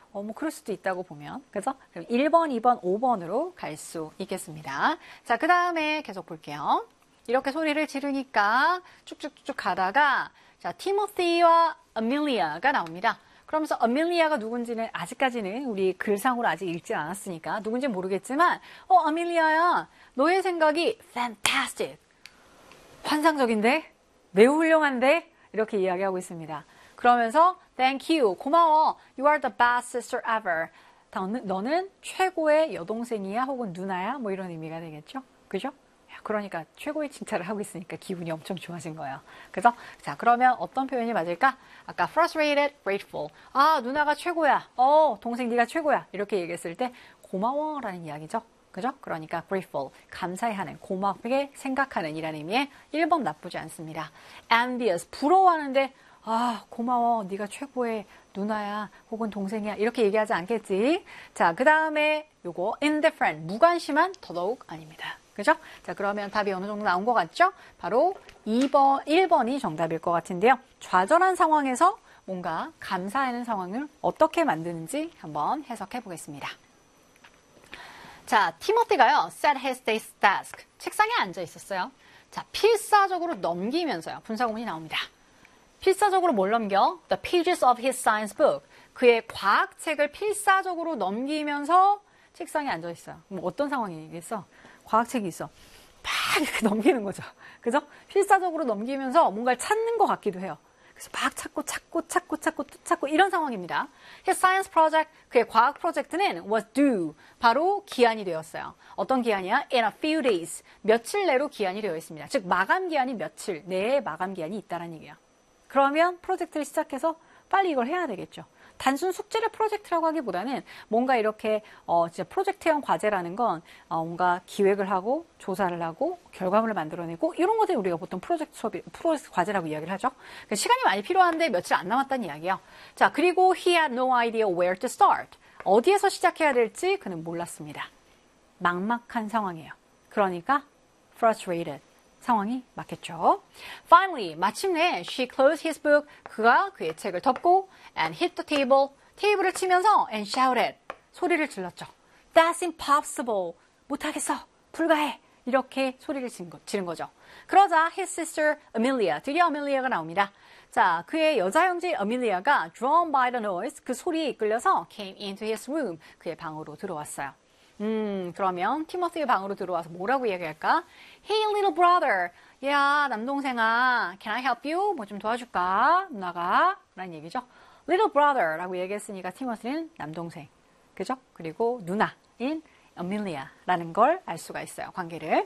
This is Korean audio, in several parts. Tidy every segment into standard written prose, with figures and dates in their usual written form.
뭐 그럴 수도 있다고 보면. 그래서 1번, 2번, 5번으로 갈 수 있겠습니다. 자, 그 다음에 계속 볼게요. 이렇게 소리를 지르니까 쭉쭉쭉 가다가 자, 티모시와 아밀리아가 나옵니다. 그러면서 아밀리아가 누군지는 아직까지는 우리 글상으로 아직 읽지 않았으니까 누군지 모르겠지만 아밀리아야, 너의 생각이 fantastic. 환상적인데? 매우 훌륭한데? 이렇게 이야기하고 있습니다. 그러면서 thank you, 고마워, you are the best sister ever. 너는 최고의 여동생이야 혹은 누나야 뭐 이런 의미가 되겠죠? 그죠? 그러니까 최고의 칭찬을 하고 있으니까 기분이 엄청 좋아진 거예요. 그래서 자, 그러면 어떤 표현이 맞을까? 아까 frustrated, grateful. 아, 누나가 최고야. 동생 네가 최고야. 이렇게 얘기했을 때 고마워라는 이야기죠. 그죠? 그러니까 grateful, 감사해하는, 고맙게 생각하는 이라는 의미의 1번 나쁘지 않습니다. envious, 부러워하는데 아, 고마워, 네가 최고의 누나야 혹은 동생이야 이렇게 얘기하지 않겠지. 자, 그 다음에 요거 indifferent, 무관심한, 더더욱 아닙니다. 그죠? 자, 그러면 답이 어느 정도 나온 것 같죠? 바로 1번이 정답일 것 같은데요. 좌절한 상황에서 뭔가 감사하는 상황을 어떻게 만드는지 한번 해석해 보겠습니다. 자, 티모티가요, sat his desk. 책상에 앉아 있었어요. 자, 필사적으로 넘기면서요. 분사구문이 나옵니다. 필사적으로 뭘 넘겨? The pages of his science book. 그의 과학책을 필사적으로 넘기면서 책상에 앉아 있어요. 뭐 어떤 상황이겠어? 과학책이 있어. 막 이렇게 넘기는 거죠. 그죠? 필사적으로 넘기면서 뭔가를 찾는 것 같기도 해요. 그래서 막 찾고 이런 상황입니다. His science project, 그의 과학 프로젝트는 was due, 바로 기한이 되었어요. 어떤 기한이야? In a few days, 며칠 내로 기한이 되어 있습니다. 즉 마감 기한이 며칠 내에 마감 기한이 있다는 얘기야. 그러면 프로젝트를 시작해서 빨리 이걸 해야 되겠죠. 단순 숙제를 프로젝트라고 하기보다는 뭔가 이렇게 진짜 프로젝트형 과제라는 건 뭔가 기획을 하고 조사를 하고 결과물을 만들어내고 이런 것들이 우리가 보통 프로젝트 과제라고 이야기를 하죠. 그러니까 시간이 많이 필요한데 며칠 안 남았다는 이야기예요. 자, 그리고 he had no idea where to start. 어디에서 시작해야 될지 그는 몰랐습니다. 막막한 상황이에요. 그러니까 frustrated. 상황이 맞겠죠. Finally, 마침내 she closed his book. 그가 그의 책을 덮고 and hit the table. 테이블을 치면서 and shouted. 소리를 질렀죠. That's impossible. 못하겠어. 불가해. 이렇게 소리를 지른 거죠. 그러자 his sister Amelia, 드디어 아멜리아가 나옵니다. 자, 그의 여자 형제 아멜리아가 drawn by the noise, 그 소리에 이끌려서 came into his room. 그의 방으로 들어왔어요. 그러면 티모시의 방으로 들어와서 뭐라고 이야기할까? Hey, little brother. 야, 남동생아. Can I help you? 뭐 좀 도와줄까? 누나가. 라는 얘기죠. Little brother라고 얘기했으니까 티모시는 남동생. 그죠? 그리고 누나인 아밀리아라는 걸 알 수가 있어요. 관계를.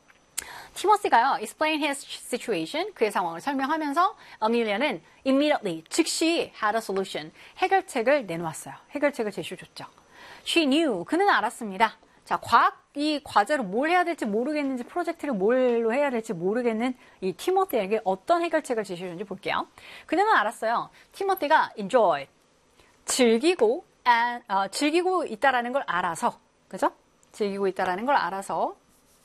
티모시가요, explain his situation, 그의 상황을 설명하면서 아밀리아는 immediately, 즉시 had a solution, 해결책을 내놓았어요. 해결책을 제시해줬죠. She knew, 그는 알았습니다. 자, 이 과제로 뭘 해야 될지 모르겠는지, 프로젝트를 뭘로 해야 될지 모르겠는 이 티모티에게 어떤 해결책을 제시해줬는지 볼게요. 그는 알았어요. 티모티가 enjoy, 즐기고 있다라는 걸 알아서, 그죠? 즐기고 있다라는 걸 알아서.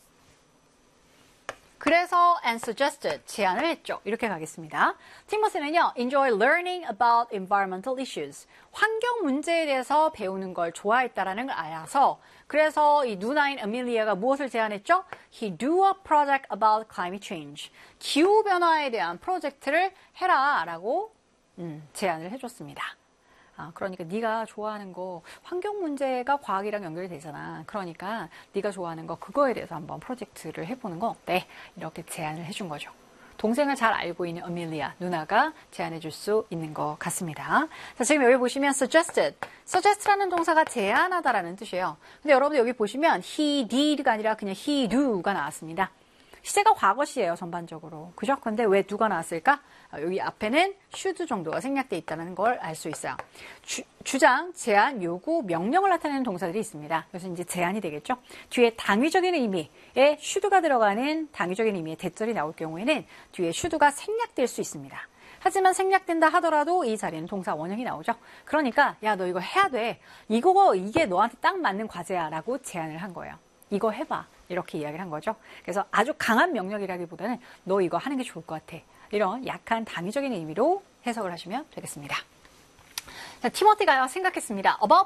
그래서 and suggested, 제안을 했죠. 이렇게 가겠습니다. 티모시는요, enjoy learning about environmental issues. 환경 문제에 대해서 배우는 걸 좋아했다라는 걸 알아서, 그래서 이 누나인 아밀리아가 무엇을 제안했죠? He do a project about climate change. 기후변화에 대한 프로젝트를 해라 라고 제안을 해줬습니다. 그러니까 네가 좋아하는 거 환경 문제가 과학이랑 연결이 되잖아. 그러니까 네가 좋아하는 거 그거에 대해서 한번 프로젝트를 해보는 거 어때? 이렇게 제안을 해준 거죠. 동생을 잘 알고 있는 아밀리아 누나가 제안해 줄 수 있는 것 같습니다. 자, 지금 여기 보시면 suggest라는 동사가 제안하다라는 뜻이에요. 근데 여러분 여기 보시면 he did가 아니라 그냥 he do가 나왔습니다. 시제가 과거시예요, 전반적으로. 그죠? 근데 왜 do가 나왔을까? 여기 앞에는 should 정도가 생략되어 있다는 걸 알 수 있어요. 주장, 제안, 요구, 명령을 나타내는 동사들이 있습니다. 그래서 이제 제안이 되겠죠? 뒤에 당위적인 의미에 should가 들어가는 당위적인 의미의 대절이 나올 경우에는 뒤에 should가 생략될 수 있습니다. 하지만 생략된다 하더라도 이 자리에는 동사 원형이 나오죠. 그러니까 야, 너 이거 해야 돼. 이게 너한테 딱 맞는 과제야 라고 제안을 한 거예요. 이거 해봐. 이렇게 이야기를 한 거죠. 그래서 아주 강한 명령이라기보다는 너 이거 하는 게 좋을 것 같아. 이런 약한 당위적인 의미로 해석을 하시면 되겠습니다. 자, 티모티가요 생각했습니다. About